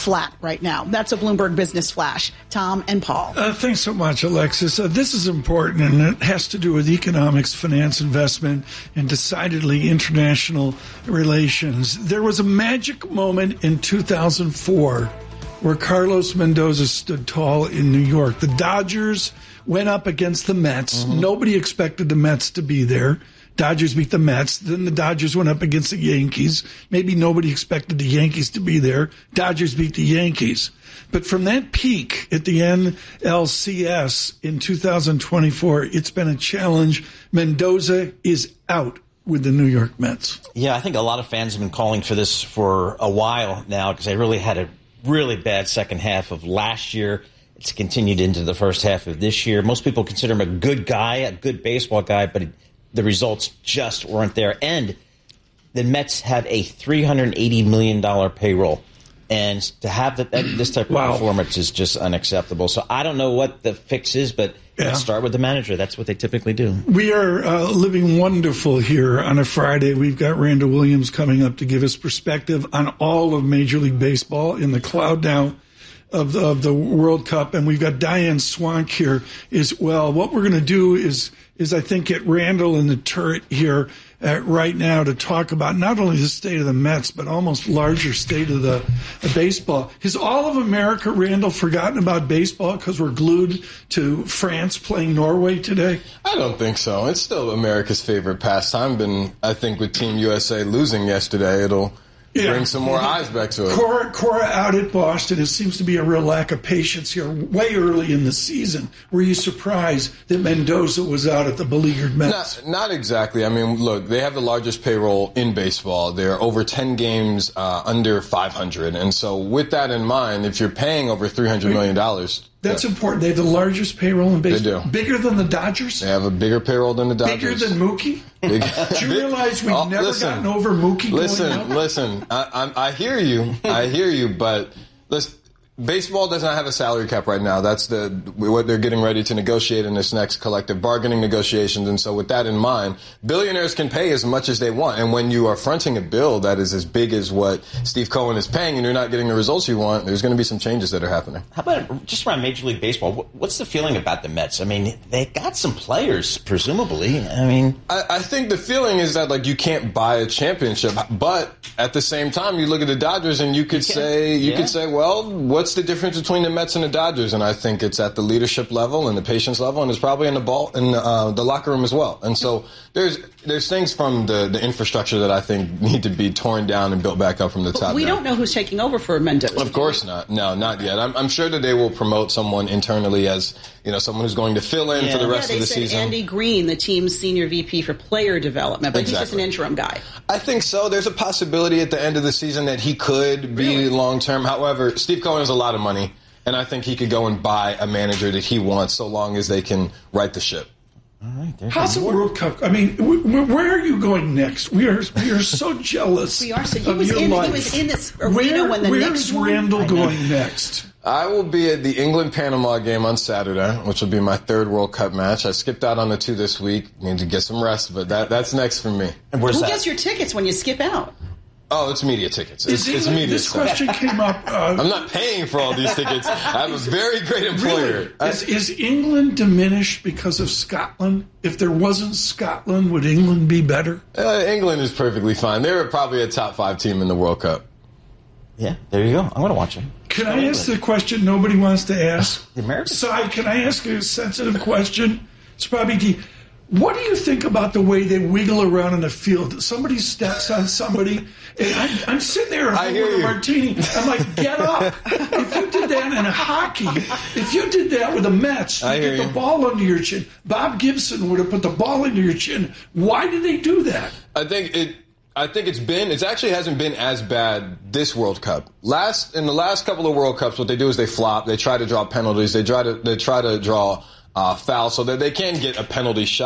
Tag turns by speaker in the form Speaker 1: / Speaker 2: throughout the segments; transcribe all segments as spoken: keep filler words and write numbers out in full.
Speaker 1: flat right now. That's a Bloomberg Business Flash. Tom and Paul.
Speaker 2: Uh, thanks so much, Alexis. Uh, this is important, and it has to do with economics, finance, investment, and decidedly international relations. There was a magic moment in two thousand four where Carlos Mendoza stood tall in New York. The Dodgers went up against the Mets. Mm-hmm. Nobody expected the Mets to be there. Dodgers beat the Mets. Then the Dodgers went up against the Yankees. Maybe nobody expected the Yankees to be there. Dodgers beat the Yankees. But from that peak at the N L C S in two thousand twenty-four, it's been a challenge. Mendoza is out with the New York Mets.
Speaker 3: Yeah, I think a lot of fans have been calling for this for a while now because they really had a really bad second half of last year. It's continued into the first half of this year. Most people consider him a good guy, a good baseball guy, but he, the results just weren't there. And the Mets have a three hundred eighty million dollars payroll. And to have that, that this type of wow. performance is just unacceptable. So I don't know what the fix is, but yeah. let's start with the manager. That's what they typically do.
Speaker 2: We are uh, living wonderful here on a Friday. We've got Randall Williams coming up to give us perspective on all of Major League Baseball in the cloud now of the, of the World Cup. And we've got Diane Swank here as well. What we're going to do is, is I think, get Randall in the turret here Uh, right now to talk about not only the state of the Mets, but almost larger state of the, the baseball. Has all of America, Randall, forgotten about baseball because we're glued to France playing Norway today?
Speaker 4: I don't think so. It's still America's favorite pastime, and I think with Team U S A losing yesterday, it'll yeah. bring some more eyes back to it.
Speaker 2: Cora, Cora out at Boston. It seems to be a real lack of patience here way early in the season. Were you surprised that Mendoza was out at the beleaguered Mets?
Speaker 4: Not, not exactly. I mean, look, they have the largest payroll in baseball. They're over ten games uh, under five hundred. And so with that in mind, if you're paying over three hundred million dollars...
Speaker 2: That's yeah. important. They have the largest payroll in baseball.
Speaker 4: They do.
Speaker 2: Bigger than the Dodgers?
Speaker 4: They have a bigger payroll than the Dodgers.
Speaker 2: Bigger than Mookie? Big, Do you realize we've
Speaker 4: oh,
Speaker 2: never
Speaker 4: listen,
Speaker 2: gotten over Mookie
Speaker 4: Listen,
Speaker 2: going
Speaker 4: listen. I, I, I hear you. I hear you, but listen. Baseball does not have a salary cap right now. That's the what they're getting ready to negotiate in this next collective bargaining negotiations. And so with that in mind, billionaires can pay as much as they want. And when you are fronting a bill that is as big as what Steve Cohen is paying and you're not getting the results you want, there's going to be some changes that are happening.
Speaker 3: How about just around Major League Baseball? What's the feeling about the Mets? I mean, they got some players, presumably. I mean,
Speaker 4: I, I think the feeling is that, like, you can't buy a championship. But at the same time, you look at the Dodgers and you could you say, you yeah. could say, well, what's the difference between the Mets and the Dodgers? And I think it's at the leadership level and the patience level, and it's probably in the ball in uh, the locker room as well. And so there's there's things from the, the infrastructure that I think need to be torn down and built back up from the
Speaker 1: but
Speaker 4: top.
Speaker 1: We
Speaker 4: down.
Speaker 1: don't know who's taking over for Mendoza.
Speaker 4: Of course not. No, not yet. I'm, I'm sure that they will promote someone internally as, you know, someone who's going to fill in yeah. for the rest
Speaker 1: yeah,
Speaker 4: of the
Speaker 1: said
Speaker 4: season.
Speaker 1: Andy Green, the team's senior V P for player development, but exactly. he's just an interim guy.
Speaker 4: I think so. There's a possibility at the end of the season that he could be
Speaker 1: really?
Speaker 4: long term. However, Steve Cohen has a lot of money. And I think he could go and buy a manager that he wants so long as they can right the ship.
Speaker 3: All right,
Speaker 2: how's the World Cup? I mean, where are you going next? We are we are so jealous
Speaker 1: we are so, he
Speaker 2: of
Speaker 1: was
Speaker 2: your
Speaker 1: in,
Speaker 2: life.
Speaker 1: He was in this arena
Speaker 2: where,
Speaker 1: when the
Speaker 2: where's
Speaker 1: next
Speaker 2: Randall
Speaker 1: one?
Speaker 2: going next?
Speaker 4: I will be at the England-Panama game on Saturday, which will be my third World Cup match. I skipped out on the two this week. Need to get some rest, but that that's next for me.
Speaker 3: And where's
Speaker 1: Who
Speaker 3: that?
Speaker 1: gets your tickets when you skip out?
Speaker 4: Oh, it's media tickets. It's,
Speaker 2: Is
Speaker 4: it's
Speaker 2: England,
Speaker 4: media
Speaker 2: this
Speaker 4: stuff.
Speaker 2: question came up. Uh,
Speaker 4: I'm not paying for all these tickets. I have a very great employer.
Speaker 2: Really? Is, is England diminished because of Scotland? If there wasn't Scotland, would England be better?
Speaker 4: Uh, England is perfectly fine. They're probably a top five team in the World Cup.
Speaker 3: Yeah, there you go. I'm going to watch them.
Speaker 2: Can I ask the question nobody wants to ask?
Speaker 3: The Americans.
Speaker 2: Side, can I ask a sensitive question? It's probably deep. What do you think about the way they wiggle around in the field? Somebody steps on somebody, and I'm, I'm sitting there with a martini. I'm like, get up. If you did that in hockey, if you did that with the Mets, you get the you. ball under your chin. Bob Gibson would have put the ball under your chin. Why did they do that?
Speaker 4: I think it. I think it's been. It actually hasn't been as bad this World Cup. Last in the last couple of World Cups, what they do is they flop. They try to draw penalties. They try to. They try to draw. Uh, foul so that they can get a penalty shot.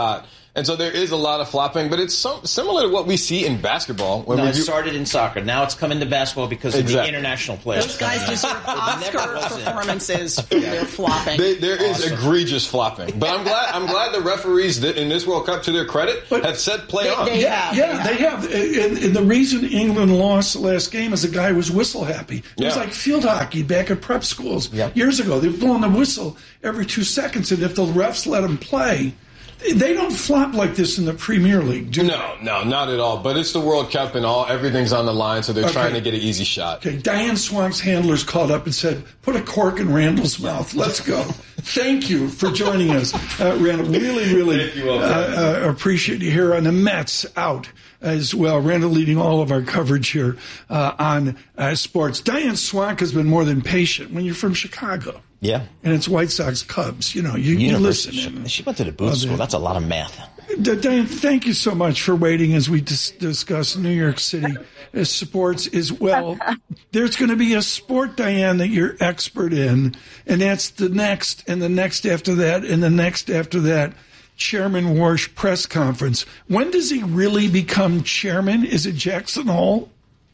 Speaker 4: And so there is a lot of flopping, but it's some, similar to what we see in basketball. When
Speaker 3: no,
Speaker 4: we
Speaker 3: it started in soccer. Now it's come into basketball because
Speaker 4: exactly.
Speaker 3: of the international players.
Speaker 1: Those guys deserve Oscar performances for their flopping.
Speaker 4: They, there is
Speaker 3: awesome.
Speaker 4: egregious flopping. But I'm glad I'm glad the referees in this World Cup, to their credit,
Speaker 2: but
Speaker 4: have said play
Speaker 1: they,
Speaker 4: on.
Speaker 1: They
Speaker 2: yeah,
Speaker 1: have,
Speaker 2: yeah, they have. And, and the reason England lost the last game is the guy was whistle happy. It
Speaker 4: yeah.
Speaker 2: was like field hockey back at prep schools
Speaker 3: yep.
Speaker 2: years ago. They're blowing the whistle every two seconds, and if the refs let them play, they don't flop like this in the Premier League, do
Speaker 4: No, no, not at all. But it's the World Cup and all everything's on the line, so they're
Speaker 2: okay.
Speaker 4: trying to get an easy shot.
Speaker 2: Okay, Diane Swank's handlers called up and said, put a cork in Randall's mouth. Let's go. Thank you for joining us, uh, Randall. Really, really
Speaker 4: you, uh,
Speaker 2: uh, appreciate you here on the Mets out as well. Randall leading all of our coverage here uh, on uh, sports. Diane Swank has been more than patient when you're from Chicago.
Speaker 3: Yeah.
Speaker 2: And it's White Sox Cubs. You know, you, you listen.
Speaker 3: She, she went to the boot school. That's a lot of math.
Speaker 2: Diane, thank you so much for waiting as we dis- discuss New York City uh, sports as well. There's going to be a sport, Diane, that you're expert in, and that's the next, and the next after that, and the next after that. Chairman Warsh press conference. When does he really become chairman? Is it Jackson Hole?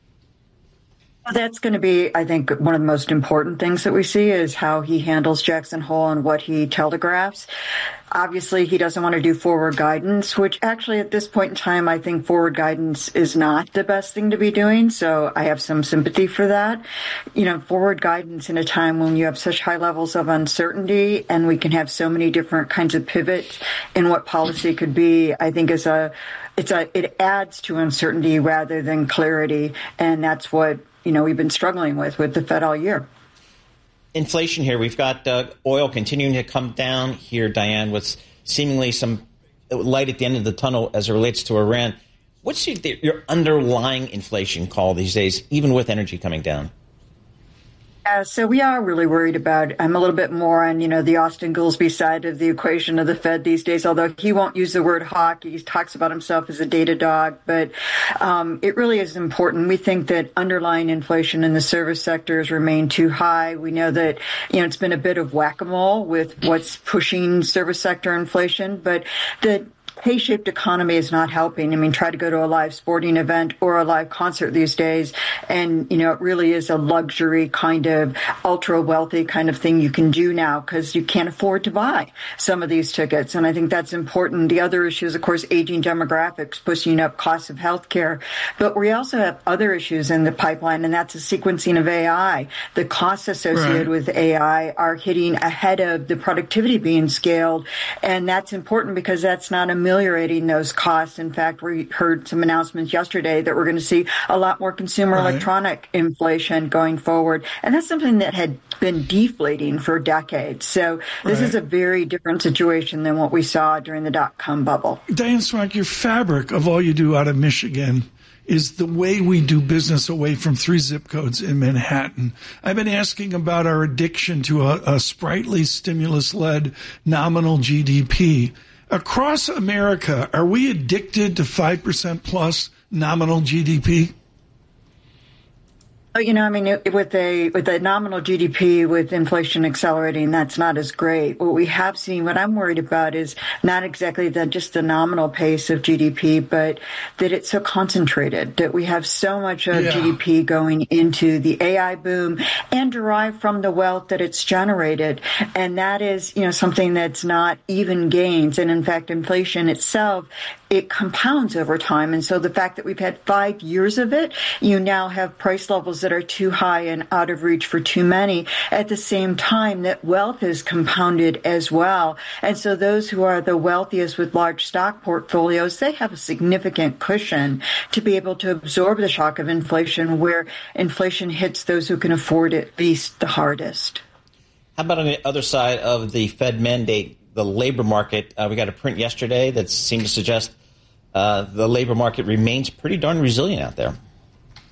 Speaker 5: That's going to be, I think, one of the most important things that we see is how he handles Jackson Hole and what he telegraphs. Obviously, he doesn't want to do forward guidance, which actually at this point in time, I think forward guidance is not the best thing to be doing. So I have some sympathy for that. You know, forward guidance in a time when you have such high levels of uncertainty and we can have so many different kinds of pivots in what policy could be, I think is a, it's a, it adds to uncertainty rather than clarity. And that's what, you know, we've been struggling with with the Fed all year.
Speaker 3: Inflation here. We've got uh, oil continuing to come down here, Diane, with seemingly some light at the end of the tunnel as it relates to Iran. What's your, your underlying inflation call these days, even with energy coming down?
Speaker 5: Uh, so we are really worried about, I'm a little bit more on, you know, the Austin Goolsbee side of the equation of the Fed these days, although he won't use the word hawk. He talks about himself as a data dog, but um, it really is important. We think that underlying inflation in the service sector has remained too high. We know that, you know, it's been a bit of whack-a-mole with what's pushing service sector inflation, but the K-shaped economy is not helping. I mean, try to go to a live sporting event or a live concert these days, and, you know, it really is a luxury kind of ultra-wealthy kind of thing you can do now because you can't afford to buy some of these tickets, and I think that's important. The other issue is, of course, aging demographics, pushing up costs of health care, but we also have other issues in the pipeline, and that's the sequencing of A I. The costs associated
Speaker 2: right.
Speaker 5: with A I are hitting ahead of the productivity being scaled, and that's important because that's not a ameliorating those costs. In fact, we heard some announcements yesterday that we're going to see a lot more consumer right. electronic inflation going forward. And that's something that had been deflating for decades. So this right. is a very different situation than what we saw during the dot-com bubble.
Speaker 2: Diane Swank, your fabric of all you do out of Michigan is the way we do business away from three zip codes in Manhattan. I've been asking about our addiction to a, a sprightly stimulus-led nominal G D P. Across America, are we addicted to five percent plus nominal G D P?
Speaker 5: You know, I mean, with a with a nominal G D P, with inflation accelerating, that's not as great. What we have seen, what I'm worried about is not exactly the just the nominal pace of G D P, but that it's so concentrated, that we have so much of yeah. G D P going into the A I boom and derived from the wealth that it's generated. And that is, you know, something that's not even gains. And in fact, inflation itself, it compounds over time. And so the fact that we've had five years of it, you now have price levels that are too high and out of reach for too many. At the same time, that wealth is compounded as well. And so those who are the wealthiest with large stock portfolios, they have a significant cushion to be able to absorb the shock of inflation, where inflation hits those who can afford it least the hardest.
Speaker 3: How about on the other side of the Fed mandate, the labor market? Uh, we got a print yesterday that seemed to suggest uh, the labor market remains pretty darn resilient out there.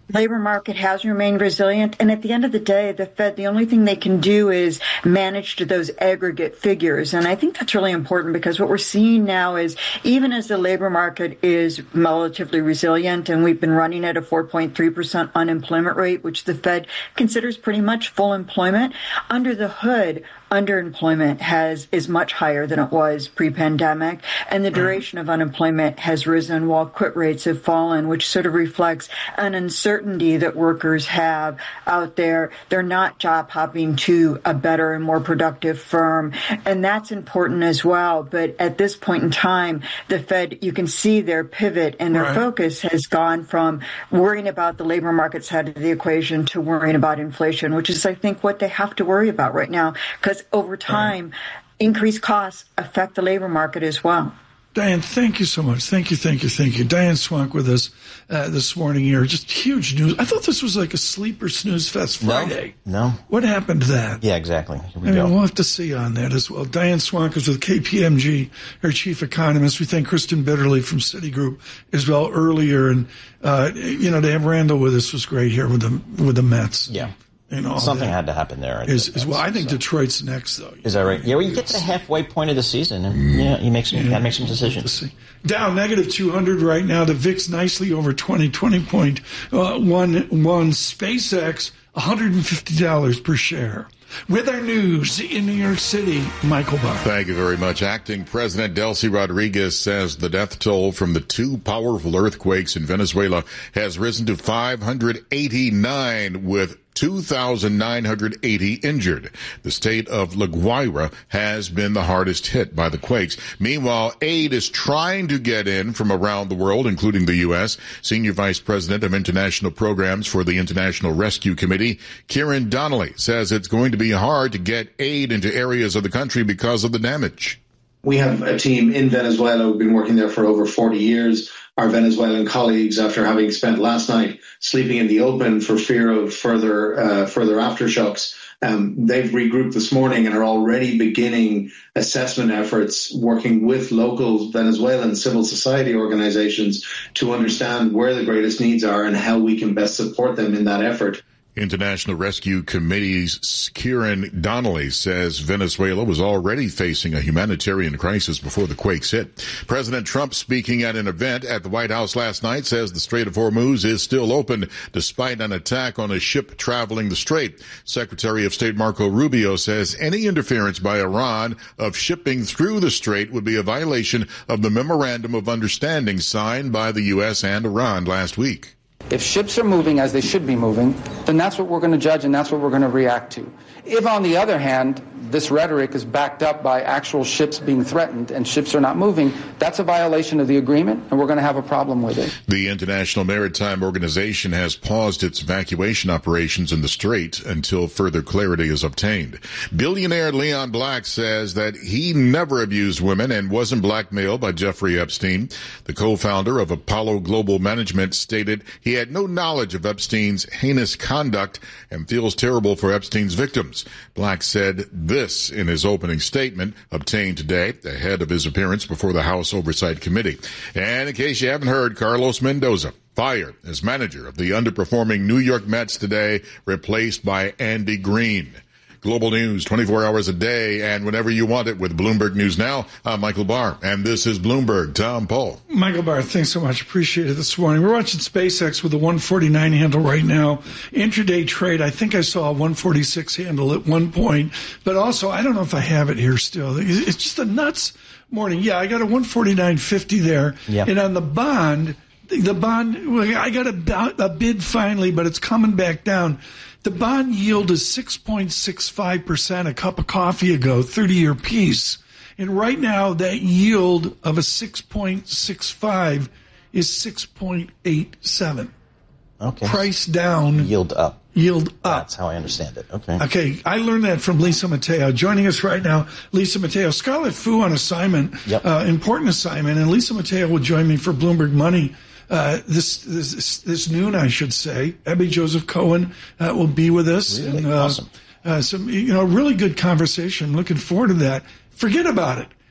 Speaker 5: labor market has remained resilient. And at the end of the day, the Fed, the only thing they can do is manage to those aggregate figures. And I think that's really important because what we're seeing now is even as the labor market is relatively resilient and we've been running at a four point three percent unemployment rate, which the Fed considers pretty much full employment, under the hood, underemployment has is much higher than it was pre-pandemic, and the duration of unemployment has risen while quit rates have fallen, which sort of reflects an uncertainty that workers have out there. They're not job hopping to a better and more productive firm, and that's important as well. But at this point in time, the Fed, you can see their pivot and their right. focus has gone from worrying about the labor market side of the equation to worrying about inflation, which is, I think, what they have to worry about right now, because over time, right. increased costs affect the labor market as well.
Speaker 2: Diane, thank you so much. Thank you, thank you, thank you. Diane Swonk with us uh, this morning here. Just huge news. I thought this was like a sleeper snooze fest Friday.
Speaker 3: No. no.
Speaker 2: What happened to that?
Speaker 3: Yeah, exactly. Here we
Speaker 2: I
Speaker 3: go.
Speaker 2: mean, we'll have to see on that as well. Diane Swonk is with K P M G, our chief economist. We thank Kristen Bitterly from Citigroup as well earlier. And, uh, you know, to have Randall with us was great here with the, with the Mets.
Speaker 3: Yeah.
Speaker 2: You know,
Speaker 3: something had to happen there. I
Speaker 2: is, is, well, I think so. Detroit's next, though.
Speaker 3: Is that right? Yeah, well, you get to the halfway point of the season, and yeah, you make some, yeah. got to make some decisions.
Speaker 2: Dow negative two hundred right now. The V I X nicely over twenty, twenty point one one. SpaceX, one hundred fifty dollars per share. With our news in New York City, Michael Barr.
Speaker 6: Thank you very much. Acting President Delcy Rodriguez says the death toll from the two powerful earthquakes in Venezuela has risen to five hundred eighty-nine, with two thousand nine hundred eighty injured. The state of La Guaira has been the hardest hit by the quakes. Meanwhile, aid is trying to get in from around the world, including the U S. Senior Vice President of International Programs for the International Rescue Committee, Kieran Donnelly, says it's going to be hard to get aid into areas of the country because of the damage.
Speaker 7: We have a team in Venezuela who've been working there for over forty years. Our Venezuelan colleagues, after having spent last night sleeping in the open for fear of further uh, further aftershocks, um, they've regrouped this morning and are already beginning assessment efforts, working with local Venezuelan civil society organizations to understand where the greatest needs are and how we can best support them in that effort.
Speaker 6: International Rescue Committee's Kieran Donnelly says Venezuela was already facing a humanitarian crisis before the quakes hit. President Trump, speaking at an event at the White House last night, says the Strait of Hormuz is still open despite an attack on a ship traveling the strait. Secretary of State Marco Rubio says any interference by Iran of shipping through the strait would be a violation of the Memorandum of Understanding signed by the U S and Iran last week.
Speaker 8: If ships are moving as they should be moving, then that's what we're going to judge and that's what we're going to react to. If, on the other hand, this rhetoric is backed up by actual ships being threatened and ships are not moving, that's a violation of the agreement, and we're going to have a problem with it.
Speaker 6: The International Maritime Organization has paused its evacuation operations in the Strait until further clarity is obtained. Billionaire Leon Black says that he never abused women and wasn't blackmailed by Jeffrey Epstein. The co-founder of Apollo Global Management stated he had no knowledge of Epstein's heinous conduct and feels terrible for Epstein's victims. Black said this in his opening statement obtained today ahead of his appearance before the House Oversight Committee. And in case you haven't heard, Carlos Mendoza fired as manager of the underperforming New York Mets today, replaced by Andy Green. Global news twenty-four hours a day and whenever you want it with Bloomberg News Now. I'm Michael Barr, and this is Bloomberg Tom Poll.
Speaker 2: Michael Barr, thanks so much. Appreciate it this morning. We're watching SpaceX with a one forty-nine handle right now. Intraday trade, I think I saw a one forty-six handle at one point, but also I don't know if I have it here still. It's just a nuts morning. Yeah, I got a one forty-nine fifty there. Yep. And on the bond, the bond, I got a, a bid finally, but it's coming back down. The bond yield is six point six five percent a cup of coffee ago, thirty-year piece. And right now, that yield of a six point six five is six point eight seven.
Speaker 3: Okay.
Speaker 2: Price down.
Speaker 3: Yield up.
Speaker 2: Yield up.
Speaker 3: That's how I understand it. Okay.
Speaker 2: Okay. I learned that from Lisa Mateo. Joining us right now, Lisa Mateo. Scarlett Fu on assignment, yep. uh, important assignment. And Lisa Mateo will join me for Bloomberg Money Uh, this, this this noon, I should say. Abby Joseph Cohen uh, will be with us.
Speaker 3: Really?
Speaker 2: And, uh,
Speaker 3: awesome.
Speaker 2: Uh, some, you know, really good conversation. Looking forward to that. Forget about it.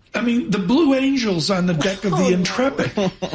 Speaker 2: I mean, the Blue Angels on the deck of the
Speaker 9: Oh,
Speaker 2: Intrepid.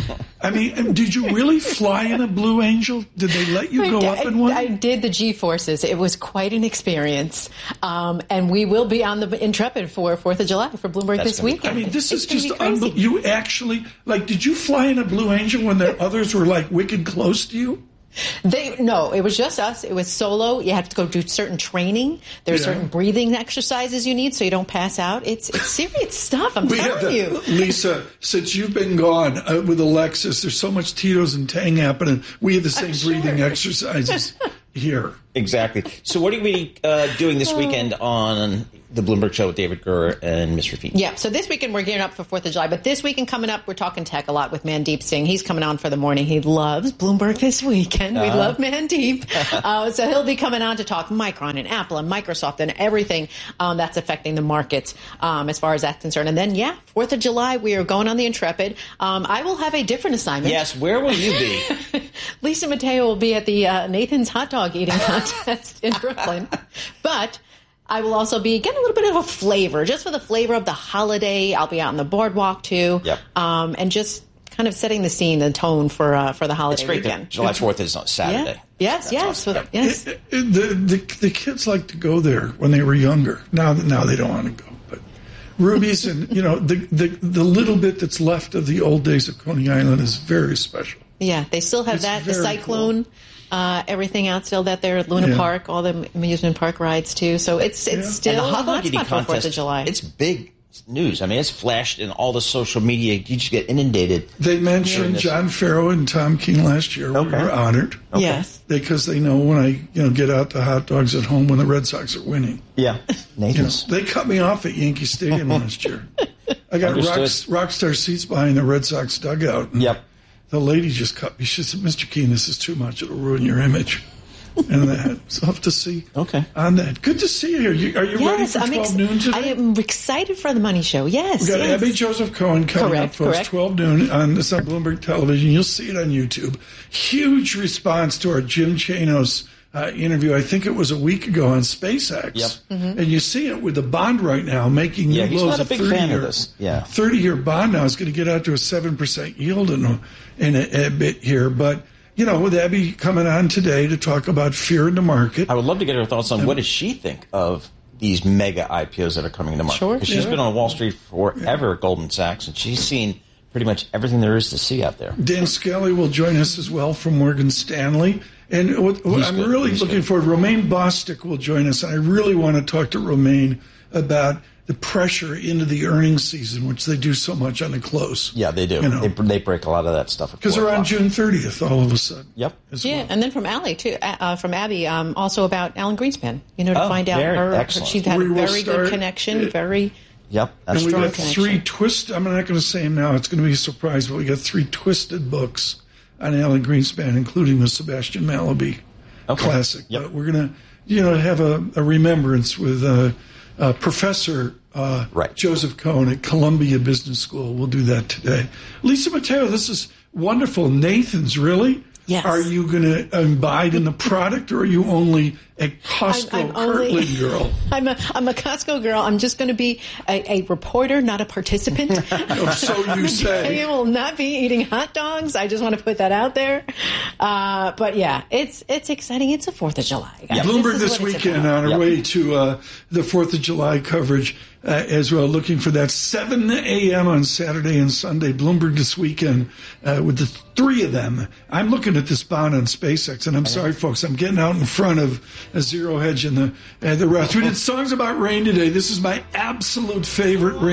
Speaker 2: I mean, did you really fly in a Blue Angel? Did they let you go
Speaker 9: I,
Speaker 2: up in one?
Speaker 9: I did the G-forces. It was quite an experience. Um, and we will be on the Intrepid for fourth of July for Bloomberg
Speaker 3: That's
Speaker 9: this
Speaker 3: gonna be-
Speaker 9: weekend.
Speaker 2: I mean, this
Speaker 9: It's
Speaker 2: is
Speaker 9: gonna
Speaker 2: just
Speaker 9: be crazy.
Speaker 2: unbelievable. You actually, like, did you fly in a Blue Angel when the others were, like, wicked close to you?
Speaker 9: They no, it was just us. It was solo. You have to go do certain training. There's
Speaker 2: Yeah.
Speaker 9: certain breathing exercises you need so you don't pass out. It's it's serious stuff. I'm
Speaker 2: We have
Speaker 9: telling
Speaker 2: to,
Speaker 9: you.
Speaker 2: Lisa, since you've been gone uh, with Alexis, there's so much Tito's and Tang happening. We have the same
Speaker 9: sure.
Speaker 2: breathing exercises here.
Speaker 3: Exactly. So what are you be uh, doing this weekend on the Bloomberg Show with David Gurr and Mister Feet?
Speaker 9: Yeah, so this weekend we're gearing up for fourth of July. But this weekend coming up, we're talking tech a lot with Mandeep Singh. He's coming on for the morning. He loves Bloomberg this weekend. We
Speaker 3: Uh-huh.
Speaker 9: love Mandeep. uh, so he'll be coming on to talk Micron and Apple and Microsoft and everything um, that's affecting the markets um, as far as that's concerned. And then, yeah, fourth of July, we are going on the Intrepid. Um, I will have a different assignment.
Speaker 3: Yes, where will you be?
Speaker 9: Lisa Mateo will be at the uh, Nathan's hot dog eating contest in Brooklyn. But I will also be getting a little bit of a flavor, just for the flavor of the holiday. I'll be out on the boardwalk too,
Speaker 3: Yep.
Speaker 9: um, and just kind of setting the scene, the tone for uh, for the holiday
Speaker 3: It's great
Speaker 9: weekend.
Speaker 3: that July fourth is on Saturday.
Speaker 9: Yeah. Yes,
Speaker 3: That's
Speaker 9: yes,
Speaker 3: awesome.
Speaker 9: with- yes.
Speaker 2: It- it- the, the the kids like to go there when they were younger. Now now they don't want to go. But Ruby's and you know the, the the little bit that's left of the old days of Coney Island is very special.
Speaker 9: Yeah, they still have
Speaker 2: It's
Speaker 9: that, the
Speaker 2: very
Speaker 9: cyclone, uh, everything out still that there at Luna
Speaker 2: Yeah.
Speaker 9: Park, all the amusement park rides too. So it's it's
Speaker 2: Yeah.
Speaker 9: still
Speaker 3: And the
Speaker 9: a
Speaker 3: hot dog eating
Speaker 9: hotspot for Fourth
Speaker 3: contest,
Speaker 9: of July.
Speaker 3: it's big news. I mean, it's flashed in all the social media. You just get inundated.
Speaker 2: They mentioned
Speaker 3: this.
Speaker 2: John Farrow and Tom King last year.
Speaker 3: Okay.
Speaker 2: We were honored
Speaker 9: Yes.
Speaker 2: because they know when I you know get out the hot dogs at home when the Red Sox are winning.
Speaker 3: Yeah.
Speaker 2: You know,
Speaker 3: Nathan's.
Speaker 2: they cut me off at Yankee Stadium last year. I got rock,
Speaker 3: Understood.
Speaker 2: rockstar seats behind the Red Sox dugout. And
Speaker 3: Yep.
Speaker 2: The lady just cut me. She said, "Mister Keene, this is too much. It'll ruin your image." And that, so I'll have to see
Speaker 3: Okay.
Speaker 2: on that. Good to see you here. You, are you ready
Speaker 9: Yes,
Speaker 2: for
Speaker 9: I'm
Speaker 2: twelve
Speaker 9: ex-
Speaker 2: noon today?
Speaker 9: I am excited for the Money Show. Yes,
Speaker 2: We got
Speaker 9: yes.
Speaker 2: Abby Joseph Cohen coming
Speaker 9: Correct,
Speaker 2: up, folks.
Speaker 9: correct.
Speaker 2: twelve noon on this on Bloomberg Television. You'll see it on YouTube. Huge response to our Jim Chanos uh, interview. I think it was a week ago on SpaceX.
Speaker 3: Yep.
Speaker 9: Mm-hmm.
Speaker 2: And you see it with the bond right now making
Speaker 3: Yeah,
Speaker 2: new
Speaker 3: he's
Speaker 2: lows.
Speaker 3: not a big fan of this. Yeah.
Speaker 2: thirty-year bond now is going to get out to a seven percent yield in a, in a, a bit here. But, you know, with Abby coming on today to talk about fear in the market.
Speaker 3: I would love to get her thoughts on what does she think of these mega I P Os that are coming to market.
Speaker 9: Sure,
Speaker 3: Because she's
Speaker 9: sure.
Speaker 3: been on Wall Street forever at Goldman Sachs, and she's seen pretty much everything there is to see out there.
Speaker 2: Dan Skelly will join us as well from Morgan Stanley. And what, what
Speaker 3: He's
Speaker 2: I'm
Speaker 3: good.
Speaker 2: really
Speaker 3: He's
Speaker 2: looking
Speaker 3: good.
Speaker 2: forward, Romaine Bostick will join us. And I really want to talk to Romaine about the pressure into the earnings season, which they do so much on the close.
Speaker 3: Yeah, they do.
Speaker 2: You know.
Speaker 3: They, they break a lot of that stuff. at
Speaker 2: Because
Speaker 3: four
Speaker 2: they're on
Speaker 3: o'clock.
Speaker 2: June thirtieth all of a sudden.
Speaker 3: Yep.
Speaker 2: as
Speaker 9: Yeah,
Speaker 2: well.
Speaker 9: and then from Allie too, uh, from Abby, um, also about Alan Greenspan. You know, to
Speaker 3: Oh,
Speaker 9: find out
Speaker 3: very
Speaker 9: her, her
Speaker 3: excellent.
Speaker 9: she's had
Speaker 2: We
Speaker 9: a
Speaker 2: will
Speaker 9: very
Speaker 2: start-
Speaker 9: good connection. Very
Speaker 3: Yep. That's
Speaker 2: And we
Speaker 9: strong
Speaker 2: got
Speaker 9: connection.
Speaker 2: three twist. I'm not going to say them now. It's going to be a surprise. But we got three twisted books on Alan Greenspan, including the Sebastian Mallaby
Speaker 3: Okay.
Speaker 2: classic.
Speaker 3: Yep.
Speaker 2: But we're going to, you know, have a, a remembrance with uh, uh, Professor uh,
Speaker 3: Right.
Speaker 2: Joseph Cohen at Columbia Business School. We'll do that today. Lisa Mateo, this is wonderful. Nathan's, really?
Speaker 9: Yes.
Speaker 2: Are you going to imbibe in the product, or are you only a Costco
Speaker 9: I'm- I'm only-
Speaker 2: Kirtland girl?
Speaker 9: I'm a I'm a Costco girl. I'm just going to be a, a reporter, not a participant.
Speaker 2: Oh, so you say.
Speaker 9: I will not be eating hot dogs. I just want to put that out there. Uh, but yeah, it's it's exciting. It's the Fourth of July. guys.
Speaker 2: Bloomberg
Speaker 9: is
Speaker 2: this
Speaker 9: what it's
Speaker 2: weekend
Speaker 9: about.
Speaker 2: on our
Speaker 3: Yep.
Speaker 2: way to uh, the fourth of July coverage uh, as well, looking for that seven a.m. on Saturday and Sunday. Bloomberg this weekend uh, with the three of them. I'm looking at this bond on SpaceX, and I'm sorry, folks, I'm getting out in front of a Zero Hedge and the, uh, the rest. We did songs about rain today. This is my absolute favorite rain.